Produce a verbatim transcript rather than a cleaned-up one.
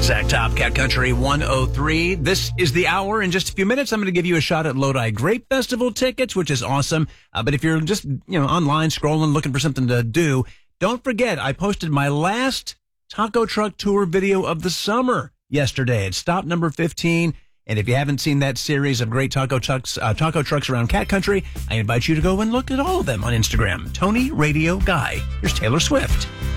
Zach Top, Cat Country one oh three. This is the hour. In just a few minutes, I'm going to give you a shot at Lodi Grape Festival tickets, which is awesome. Uh, but if you're just, you know, online scrolling, looking for something to do, don't forget, I posted my last taco truck tour video of the summer yesterday. It's stop number fifteen. And if you haven't seen that series of great taco trucks, uh, taco trucks around Cat Country, I invite you to go and look at all of them on Instagram. Tony Radio Guy. Here's Taylor Swift.